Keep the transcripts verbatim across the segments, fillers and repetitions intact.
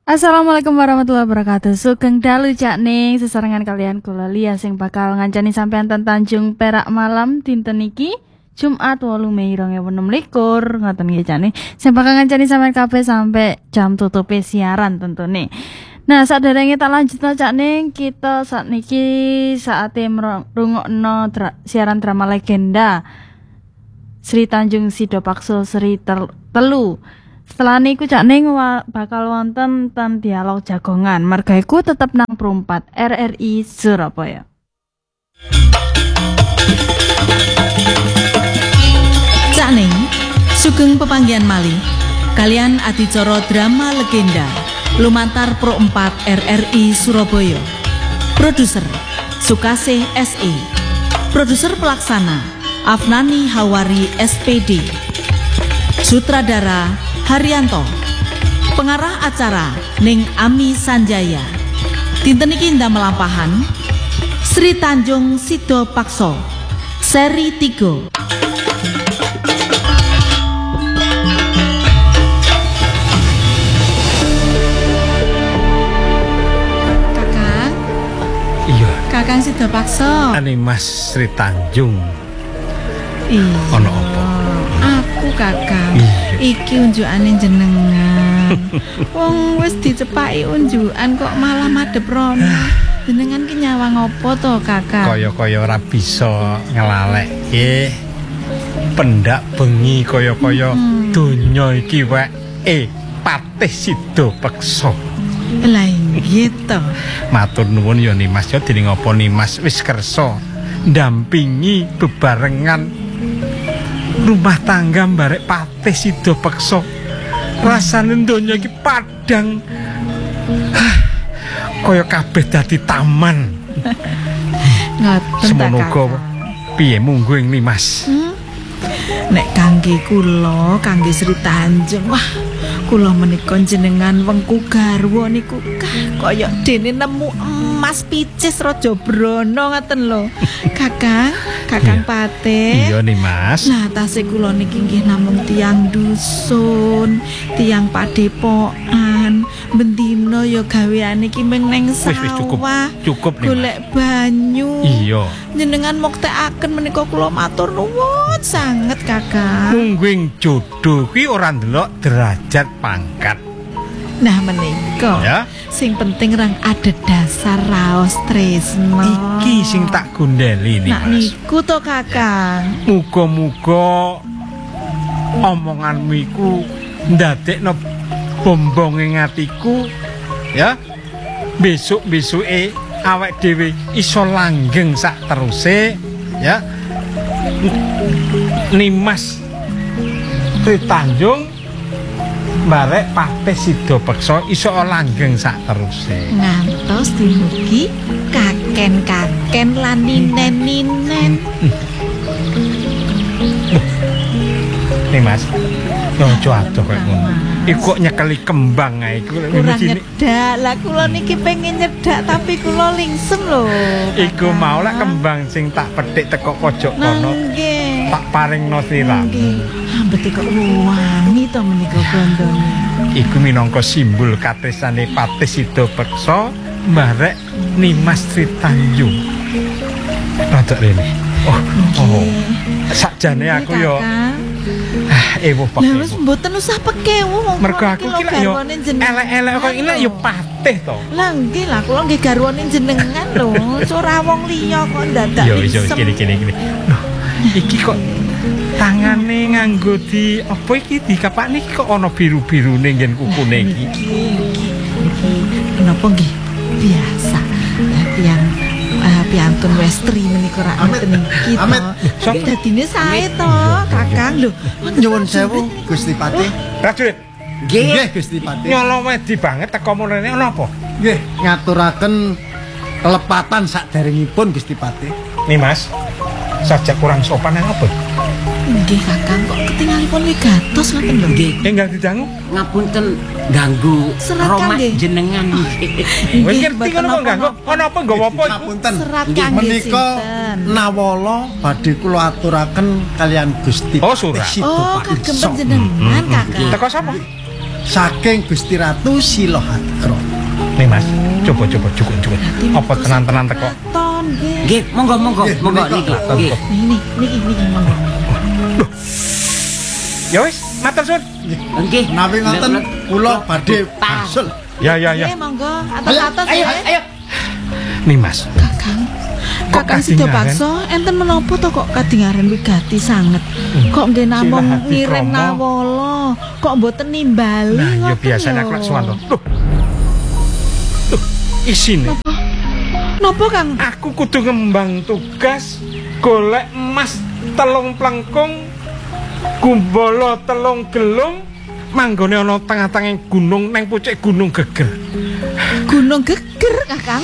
Assalamualaikum warahmatullahi wabarakatuh. Sugeng dalu Cak Ning sesarengan kalian kula Lia sing bakal ngancani sampean ten Tanjung Perak malam dinten iki Jumat wolu Mei dua ribu enam belas ngoten nggih Cak Ning. Sing bakal ngancani sampean kabeh sampai jam tutupe siaran tentune. Nah, saderenge tak lanjutno Cak Ning, kita sakniki saate ngrungokno dra siaran drama legenda Sri Tanjung Sido Pakso Sri Tel Telu. Setelah niku Cak Ning bakal wonten ten dialog jagongan. Merga iku tetep nang Prumpat R R I Surabaya. Cak Ning sugeng pepanggihan malih kalian adicara drama legenda lumantar Pro empat R R I Surabaya. Produser Sukasih S E. Produser pelaksana Afnani Hawari S P D. Sutradara Haryanto. Pengarah acara Ning Ami Sanjaya. Dinten iki ndamelampahan Sri Tanjung Sido Pakso seri tiga. Kakang. Iya. Kakang Sido Pakso. Ane Mas Sri Tanjung. Iya. Ono apa? Aku Kakang. Iya. Iki unjukane jenengan. Wong wis dicepaki unjukan kok malah madhep rono. Jenengan ki nyawang apa to, Kakang? Kaya-kaya ora bisa ngelalekke pendak bengi kaya-kaya Hmm. donya iki wae eh Patih Sido Pakso. Lah gitu. Matur nuwun ya Nimas ya dening apa Nimas wis kersa ndampingi bebarengan rumah tangga barek Patih Sido Pakso. Rasane donya iki padang. Kaya kabeh dadi taman. Ngoten ta, Semono uga Kakang. piye munggo ing Nimas. Hmm? Nek kangge kula, kangge Sri Tanjung, wah, kula menika jenengan wengku garwa niku kaya dene nemu emas picis Raja Brana ngoten lho. Kakang, Kakang Patih. Iya Nimas. Lah tasih kula niki nggih namung tiyang dusun, tiyang padepokan, bendina ya gaweane iki mung neng Wis wis cukup. sawah. Cukup Nimas. Golek banyu. Iya. Jenengan moktekaken menika kula matur nuwun sanget Kakang. Munggo ing jodoh kuwi ora ndelok derajat pangkat. Nah menika Ya. sing penting rang ada dasar raos tresno. Iki sing tak gondeli Nak Nimas. niku to Kakang. Muga-muga omonganmu iku ndadekno bombong ing atiku ya. Besok-besoke awake dhewe iso langgeng sak teruse ya. Nimas Sri Tanjung barek Patih Sido Pakso iso langgeng sak teruse. Ngantos dimugi kaken-kaken lan ninen-ninen. Nimas, ojo adoh koyo ngono. Iku kok nyekeli kembang ae iku. Kurang nyedak. Lah kula niki pengen nyedak tapi kula lingsem lho. Iku Kakang. mau lah kembang sing tak petik teko pojok kono. Nggih. Tak paringno sliramu. Nggih. Ambet kok wangi to menika gondone. Iku minangka simbol katresnane Patih Sido Pakso mbarek Nimas Sri Tanjung. Rodok rene. Oh, oh. Sakjane aku yo ah ewo pak. Lah wis mboten usah pekewu. Mergo aku ki lak yo elek-elek kok iki lak yo patih to. Lah nggih lah kula nggih garwane jenengan lho. Ora wong liya kok dadak. Yo yo kene kene kene. Loh, iki kok tangane nganggo di apa iki dikapakne iki kok ana biru-birune nggen kukune iki. Kenapa nggih? Biasa. Yang uh, piantun westri menika ra ngoten iki to. Sok Dadine sae to, Kakang lho. Nyuwun sewu Gusti Patih. prajurit. Nggih Gusti Patih. Nyolo wedi banget teko mrene ana apa? Nggih, ngaturaken kelepatan saderengipun Gusti Patih. Nimas. Sajak kurang sopan nang apa? Nggih Kakang kok ketingalipun wigatos ngoten lho. Nggih, Enggal didangu. ngapunten ganggu Serat romah kangge. jenengan. Wis ngerti ngono kok ganggu. Ana apa nggawa apa iku? Ngapunten. Serat Nggih, kangge Menika sinten? nawala badhe kula aturaken kalian Gusti Oh, Patih surat. Sido Oh, Pakso. kagem panjenengan Kakang. Teko sapa? saking Gusti Ratu Silahadikra. Nih Mas, coba coba cukup cukup. Apa tenan-tenan teko? Ton nggih. Nggih, monggo monggo Nggih, monggo menika. niki. Nggih. Ini niki niki monggo. Ya wis, matur suwun. Nggih. Menawi ngoten kula badhe asul. Ya ya ya. Nggih monggo atas-atas Ayo, ya. ayo. Nih Mas. Kakang. Kok Kakang Sida kadingaren? Baksa enten menapa to kok kadingaren wigati sanget. Kok nggih namung Silahati ngiring Kromo. nawala, kok mboten nimbali Nah, ya ngoten biasane lho. aku lek sowan to. Loh. Loh, isine. Napa Kang? Aku kudu ngembang tugas golek emas telung plengkung, gumbala telung gelung, manggone ana tengah-tengah gunung neng pucuk gunung geger. Gunung Geger Kakang.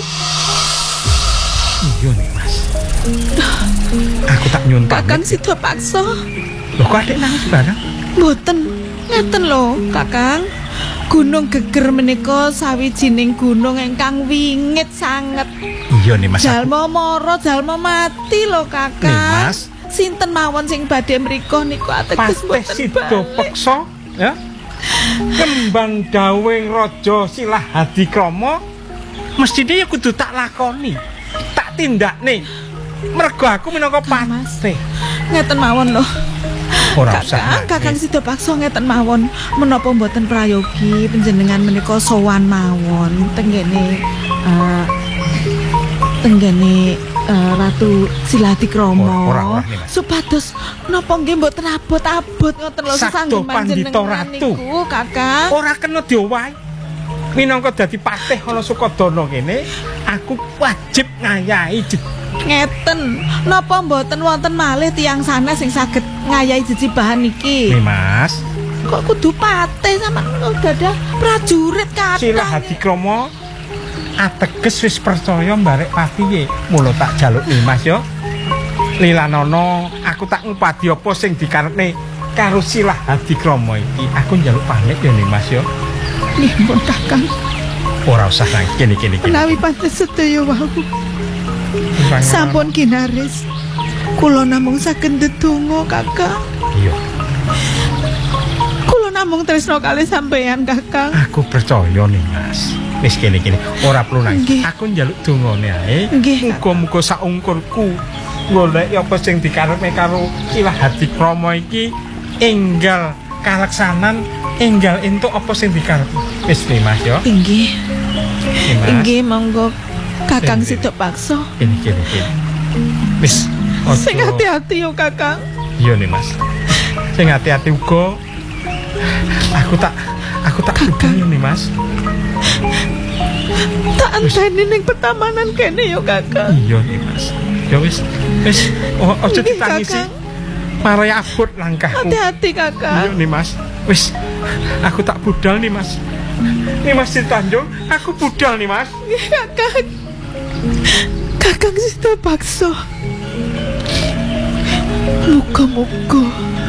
Iya nih Mas. Aku tak nyuwun Kakang pamit. Sida Baksa. Lho kok adek nangis bareng? Mboten ngeten lho, Kakang. Gunung Geger menika sawijining gunung ingkang wingit sanget. Iya nih Mas. aku- Jalma mara, jalma mati lho, Kakang. Nih, Mas. Sinten mawon sing badhe mriko niku ateges Patih mboten Sida balik. Peksa, ya. Kembang dawing Raja Silahadikrama mestine ya kudu tak lakoni. Tak tindakne. Mergo aku minangka Mas. patih. Ngeten mawon lho. Ora usah. Kakang, nangis. Kakang Sida Baksa ngeten mawon. Menapa mboten prayogi panjenengan menika sowan mawon tenggene eh tenggene eh, Ratu Silahadikrama. Ora, ora, ora, nih, Mas. Supados napa nggih mboten abot-abot ngoten lho Sabda sesanggen Pandhita panjenengan Ratu. niku, Kakang. Ora kena diowahi. Minangka dadi patih ana Sukodana kene, aku wajib ngayahi jet- Ngeten, napa mboten wonten malih tiyang sanes sing saged ngayahi jejibahan iki? Nih Mas. Kok kudu patih sama gadah prajurit kathah. Silahadikrama ateges wis percaya mbarek patihe. Mula tak jaluk nih Mas yo. Lilanana, aku tak ngupadi apa sing dikarepne karo Silahadikrama iki. Aku njaluk pamit yo nih Mas yo. Nggih pun Kakang, Ora usah nang kene kene kene. menawi pancen sedaya wau sampun kinaris. Kula namung saged ndedonga, Kakang. Iya, Kula namung tresna kalih sampeyan, Kakang. aku percaya nih Mas. Wis kene kene, ora perlu nangis. Nggih. Aku njaluk dongane ae. Nggih. Muga-muga saungkurku golek apa sing dikarepne karo Silahadikrama iki enggal kaleksanan, enggal entuk apa sing dikarep. Wis nih Mas yo. Inggih, Nih, Mas. inggih monggo Kakang Sing- Sida Baksa. Kene kene kene. Wis. ojo- Sing hati-hati yo, Kakang. Iya nih Mas. Sing hati-hati uga. Aku tak aku tak Kakang. budal nih Mas. Tak anteni ning petamanan kene yo, Kakang. Iya nih Mas. Ya wis, wis o- ojo Nggih, ditangisi. Kakang. Marai abot langkahmu. Hati-hati, Iya Kakang. nih Mas. Wis, aku tak budal nih Mas. Nih Mas Sri Tanjung, aku budal nih Mas. Nggih, Kakang. Kakang Sida Baksa. Muga-muga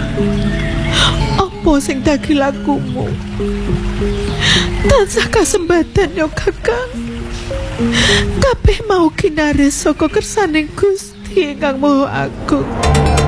apa sing dadi lakumu tansah kasembadan yo, Kakang. Kabeh mau kinaris saka kersaning Gusti ingkang Maha Agung.